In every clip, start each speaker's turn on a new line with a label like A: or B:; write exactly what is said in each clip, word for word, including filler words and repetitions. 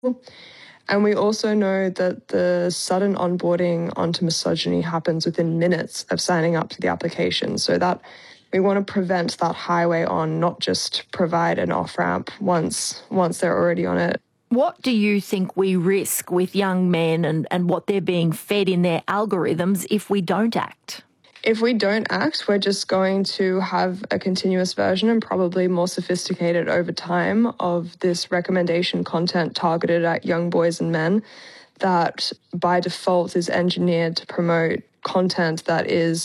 A: And we also know that the sudden onboarding onto misogyny happens within minutes of signing up to the application. So that we want to prevent that highway on, not just provide an off-ramp once once they're already on it.
B: What do you think we risk with young men and, and what they're being fed in their algorithms if we don't act?
A: If we don't act, we're just going to have a continuous version and probably more sophisticated over time of this recommendation content targeted at young boys and men that by default is engineered to promote content that is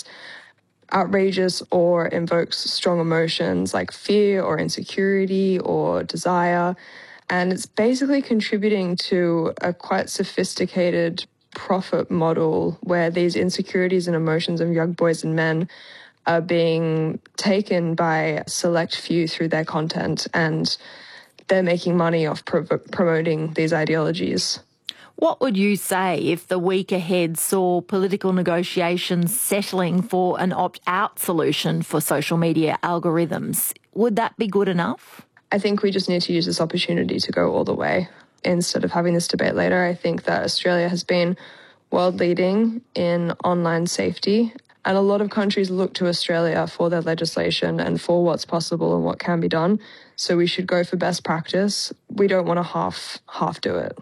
A: outrageous or invokes strong emotions like fear or insecurity or desire. And it's basically contributing to a quite sophisticated profit model where these insecurities and emotions of young boys and men are being taken by a select few through their content, and they're making money off pro- promoting these ideologies.
B: What would you say if the week ahead saw political negotiations settling for an opt-out solution for social media algorithms? Would that be good enough?
A: I think we just need to use this opportunity to go all the way. Instead of having this debate later, I think that Australia has been world leading in online safety, and a lot of countries look to Australia for their legislation and for what's possible and what can be done. So we should go for best practice. We don't want to half half do it.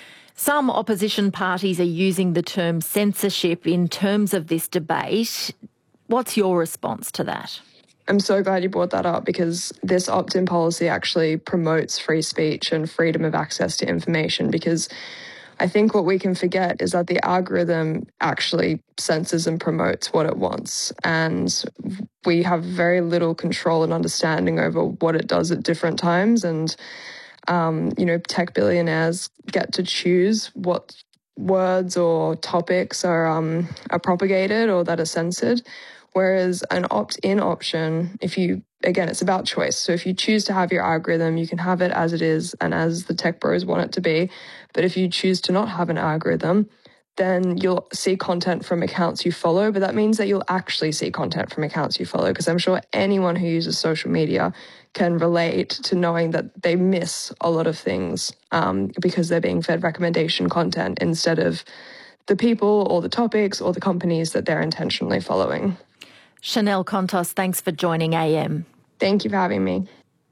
B: Some opposition parties are using the term censorship in terms of this debate. What's your response to that?
A: I'm so glad you brought that up, because this opt-in policy actually promotes free speech and freedom of access to information, because I think what we can forget is that the algorithm actually censors and promotes what it wants, and we have very little control and understanding over what it does at different times. And, um, you know, tech billionaires get to choose what words or topics are, um, are propagated or that are censored. Whereas an opt-in option, if you, again, it's about choice. So if you choose to have your algorithm, you can have it as it is and as the tech bros want it to be. But if you choose to not have an algorithm, then you'll see content from accounts you follow. But that means that you'll actually see content from accounts you follow, because I'm sure anyone who uses social media can relate to knowing that they miss a lot of things um, because they're being fed recommendation content instead of the people or the topics or the companies that they're intentionally following.
B: Chanel Contos, thanks for joining A M.
A: Thank you for having me.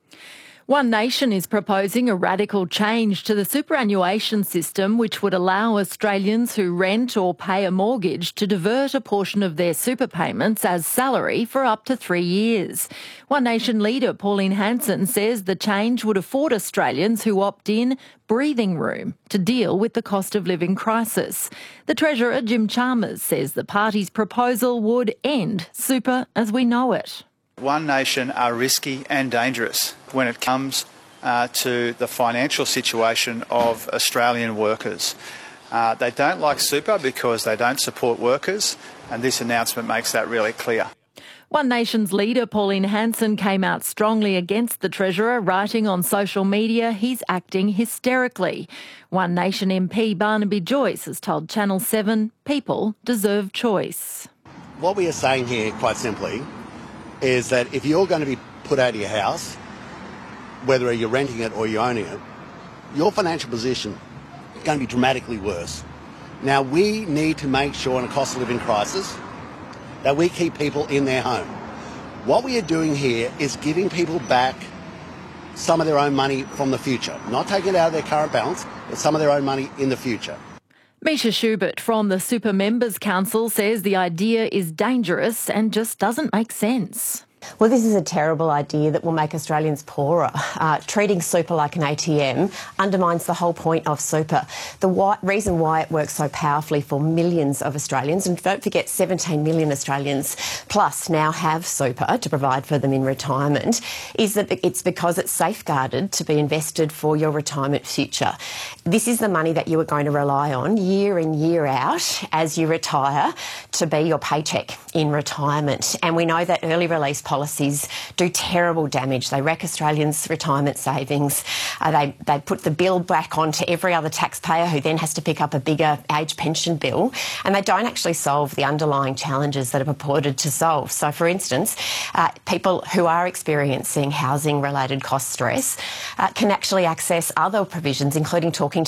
B: One Nation is proposing a radical change to the superannuation system which would allow Australians who rent or pay a mortgage to divert a portion of their super payments as salary for up to three years. One Nation leader Pauline Hanson says the change would afford Australians who opt in breathing room to deal with the cost of living crisis. The Treasurer, Jim Chalmers, says the party's proposal would end super as we know it.
C: One Nation are risky and dangerous when it comes uh, to the financial situation of Australian workers. Uh, they don't like super because they don't support workers, and this announcement makes that really clear.
B: One Nation's leader, Pauline Hanson, came out strongly against the Treasurer, writing on social media he's acting hysterically. One Nation M P Barnaby Joyce has told Channel seven people deserve choice.
D: What we are saying here, quite simply, is that if you're going to be put out of your house, whether you're renting it or you're owning it, your financial position is going to be dramatically worse. Now, we need to make sure in a cost of living crisis that we keep people in their home. What we are doing here is giving people back some of their own money from the future, not taking it out of their current balance, but some of their own money in the future.
B: Misha Schubert from the Super Members Council says the idea is dangerous and just doesn't make sense.
E: Well, this is a terrible idea that will make Australians poorer. Uh, treating super like an A T M undermines the whole point of super. The why, reason why it works so powerfully for millions of Australians, and don't forget seventeen million Australians plus now have super to provide for them in retirement, is that it's because it's safeguarded to be invested for your retirement future. This is the money that you are going to rely on year in, year out as you retire to be your paycheck in retirement. And we know that early release policies do terrible damage. They wreck Australians' retirement savings. Uh, they, they put the bill back onto every other taxpayer who then has to pick up a bigger age pension bill. And they don't actually solve the underlying challenges that are purported to solve. So, for instance, uh, people who are experiencing housing-related cost stress uh, can actually access other provisions, including talking